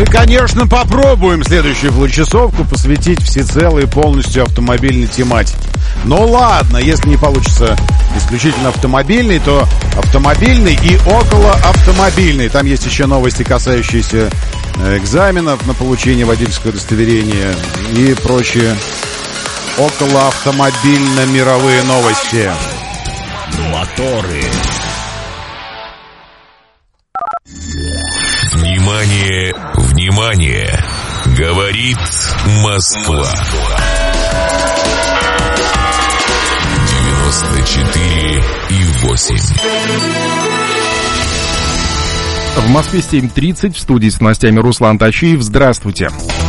Мы, конечно, попробуем следующую получасовку посвятить всецело и полностью автомобильной тематике. Ну ладно, если не получится исключительно автомобильный, то автомобильный и околоавтомобильный. Там есть еще новости, касающиеся экзаменов на получение водительского удостоверения и прочие околоавтомобильно-мировые новости. Моторы. Внимание, внимание! Говорит Москва. 94,8. В Москве 7:30, в студии с новостями Руслан Тачиев. Здравствуйте.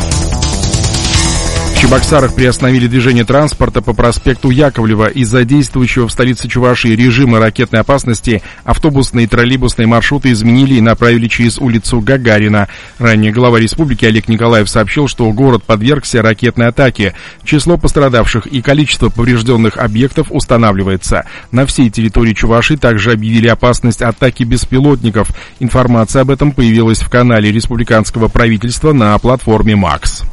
В Чебоксарах приостановили движение транспорта по проспекту Яковлева из-за действующего в столице Чувашии режима ракетной опасности. Автобусные и троллейбусные маршруты изменили и направили через улицу Гагарина. Ранее глава республики Олег Николаев сообщил, что город подвергся ракетной атаке. Число пострадавших и количество поврежденных объектов устанавливается. На всей территории Чувашии также объявили опасность атаки беспилотников. Информация об этом появилась в канале республиканского правительства на платформе МАКС.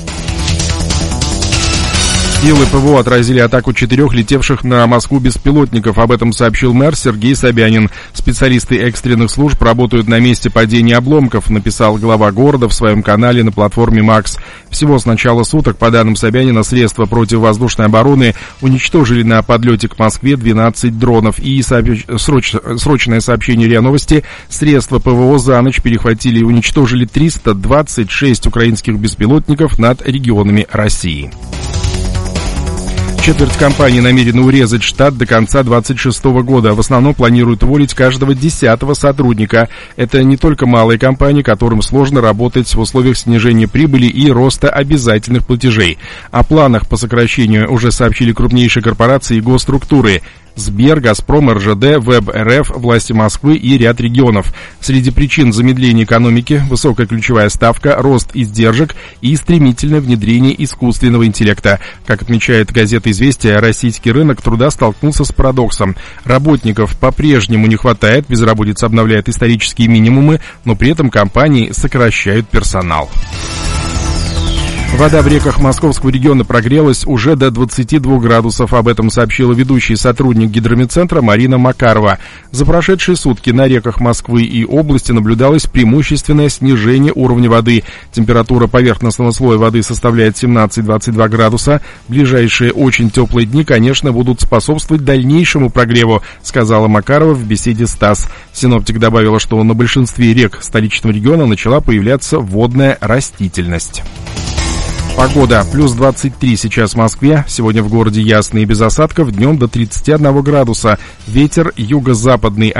Силы ПВО отразили атаку 4 летевших на Москву беспилотников. Об этом сообщил мэр Сергей Собянин. Специалисты экстренных служб работают на месте падения обломков, написал глава города в своем канале на платформе МАКС. Всего с начала суток, по данным Собянина, средства противовоздушной обороны уничтожили на подлете к Москве 12 дронов. И срочное сообщение РИА Новости: средства ПВО за ночь перехватили и уничтожили 326 украинских беспилотников над регионами России. Четверть компаний намерены урезать штат до конца 2026 года. В основном планируют уволить каждого 10-го сотрудника. Это не только малые компании, которым сложно работать в условиях снижения прибыли и роста обязательных платежей. О планах по сокращению уже сообщили крупнейшие корпорации и госструктуры: Сбер, Газпром, РЖД, Веб РФ, власти Москвы и ряд регионов. Среди причин замедления экономики — высокая ключевая ставка, рост издержек и стремительное внедрение искусственного интеллекта. Как отмечает газета «Известия», российский рынок труда столкнулся с парадоксом. Работников по-прежнему не хватает, безработица обновляет исторические минимумы, но при этом компании сокращают персонал. Вода в реках Московского региона прогрелась уже до 22 градусов. Об этом сообщила ведущий сотрудник гидрометцентра Марина Макарова. За прошедшие сутки на реках Москвы и области наблюдалось преимущественное снижение уровня воды. Температура поверхностного слоя воды составляет 17-22 градуса. Ближайшие очень теплые дни, конечно, будут способствовать дальнейшему прогреву, сказала Макарова в беседе с ТАСС. Синоптик добавила, что на большинстве рек столичного региона начала появляться водная растительность. Погода. Плюс 23 сейчас в Москве. Сегодня в городе ясно и без осадков. Днем до 31 градуса. Ветер юго-западный